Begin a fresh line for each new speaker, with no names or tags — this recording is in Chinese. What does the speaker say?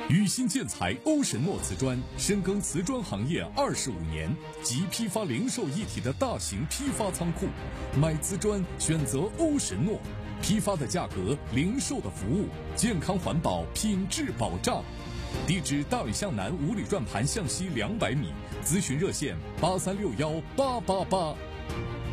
宇新建材欧神诺瓷砖深耕瓷砖行业25年，集批发零售一体的大型批发仓库。买瓷砖选择欧神诺，批发的价格，零售的服务，健康环保，品质保障。地址：大纬向南五里转盘向西200米，咨询热线83618888。